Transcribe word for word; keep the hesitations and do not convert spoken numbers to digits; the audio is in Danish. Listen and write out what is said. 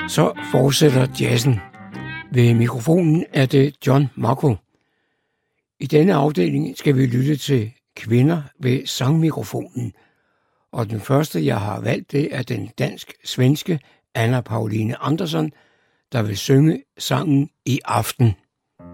Så fortsætter jazzen. Ved mikrofonen er det John Marco. I denne afdeling skal vi lytte til kvinder ved sangmikrofonen. Og den første, jeg har valgt, det er den dansk-svenske Anna Pauline Andersson, der vil synge sangen I aften.